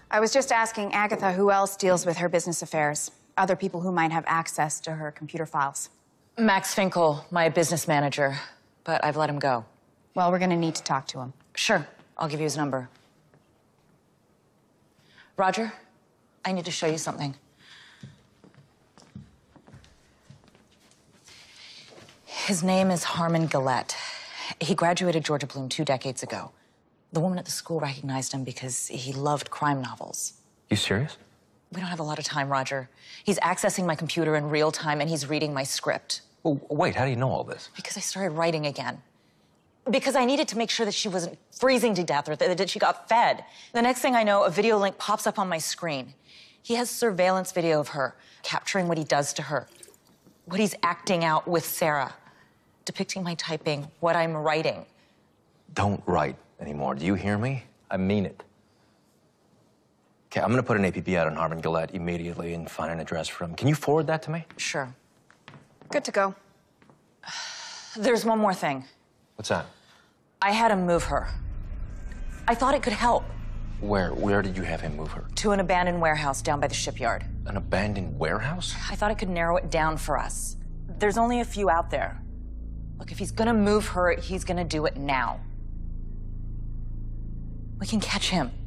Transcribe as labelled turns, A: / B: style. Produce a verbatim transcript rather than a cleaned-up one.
A: I was just asking Agatha who else deals with her business affairs. Other people who might have access to her computer files.
B: Max Finkel, my business manager, but I've let him go.
A: Well, we're gonna need to talk to him.
B: Sure, I'll give you his number. Roger, I need to show you something. His name is Harmon Gillette. He graduated Georgia Bloom two decades ago. The woman at the school recognized him because he loved crime novels.
C: You serious?
B: We don't have a lot of time, Roger. He's accessing my computer in real time, and he's reading my script.
C: Well, wait, how do you know all this?
B: Because I started writing again. Because I needed to make sure that she wasn't freezing to death or that she got fed. The next thing I know, a video link pops up on my screen. He has surveillance video of her, capturing what he does to her, what he's acting out with Sarah, depicting my typing, what I'm writing.
C: Don't write anymore. Do you hear me? I mean it. Okay, I'm gonna put an A P B out on Harmon Gillette immediately and find an address for him. Can you forward that to me?
B: Sure.
A: Good to go.
B: There's one more thing.
C: What's that?
B: I had him move her. I thought it could help.
C: Where? Where did you have him move her?
B: To an abandoned warehouse down by the shipyard.
C: An abandoned warehouse?
B: I thought it could narrow it down for us. There's only a few out there. Look, if he's gonna move her, he's gonna do it now. We can catch him.